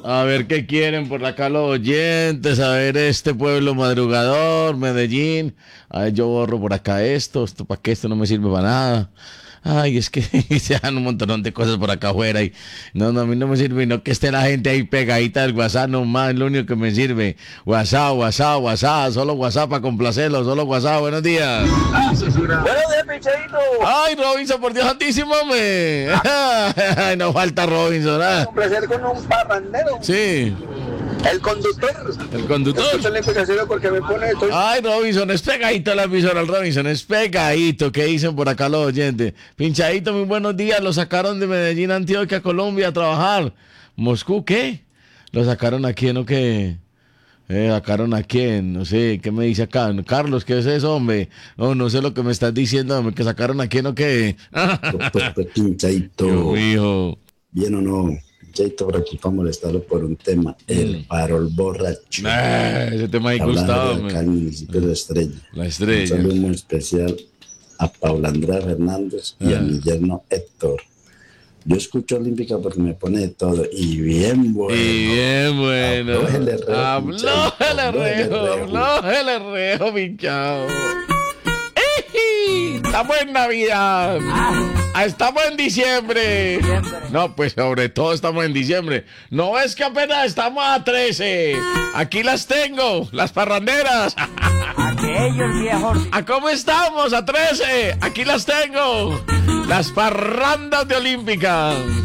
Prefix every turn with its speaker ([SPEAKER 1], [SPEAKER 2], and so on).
[SPEAKER 1] A ver qué quieren por acá los oyentes, a ver este pueblo madrugador, Medellín. A ver, yo borro por acá esto para qué, esto no me sirve para nada. Ay, es que se dan un montón de cosas por acá afuera y no, a mí no me sirve, no que esté la gente ahí pegadita del WhatsApp, nomás, es lo único que me sirve. WhatsApp, solo WhatsApp para complacerlo, solo WhatsApp, buenos días.
[SPEAKER 2] Buenos días, Pichadito.
[SPEAKER 1] Ay, Robinson, por Dios santísimo, hombre. Ay, no falta Robinson, ¿ah?
[SPEAKER 2] Un placer con un parrandero.
[SPEAKER 1] Sí.
[SPEAKER 2] El conductor.
[SPEAKER 1] El conductor.
[SPEAKER 2] Escucha la explicación porque me pone esto.
[SPEAKER 1] Ay, Robinson, es pegadito la emisora, el Robinson, es pegadito. ¿Qué dicen por acá los oyentes? Pinchadito, muy buenos días. Lo sacaron de Medellín, Antioquia, Colombia a trabajar. ¿Moscú qué? Lo sacaron a quién o qué. Sacaron a quién, no sé, ¿qué me dice acá? Carlos, ¿qué es eso, hombre? No sé lo que me estás diciendo, hombre, que sacaron a quién o qué.
[SPEAKER 3] Doctor Pinchadito.
[SPEAKER 1] Hijo.
[SPEAKER 3] ¿Bien o no? Pinchadito, por aquí para molestarlo por un tema. El farol borracho.
[SPEAKER 1] Ese tema ahí gustaba,
[SPEAKER 3] Hablando de acá en el municipio de La Estrella.
[SPEAKER 1] La Estrella.
[SPEAKER 3] Un saludo muy especial a Paula Andrea Fernández y a mi yerno Héctor. Yo escucho Olímpica porque me pone de todo. Y bien bueno.
[SPEAKER 1] Habló el
[SPEAKER 3] Habló
[SPEAKER 1] rejo, pinchado. Estamos en Navidad. Estamos en diciembre. No, pues sobre todo estamos en diciembre. No es que apenas estamos a 13. Aquí las tengo, las parranderas.
[SPEAKER 4] Aquellos viejos.
[SPEAKER 1] ¿A cómo estamos? A 13. Aquí las tengo. Las parrandas de Olímpica.